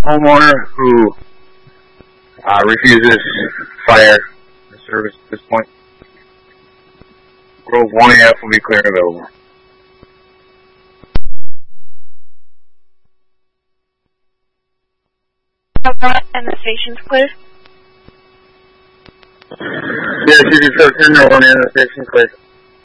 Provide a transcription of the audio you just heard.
homeowner who refuses fire service at this point. Grove 1F will be clear and available. And the station's clear? Yes, you can start 10 or 1 and the station's clear.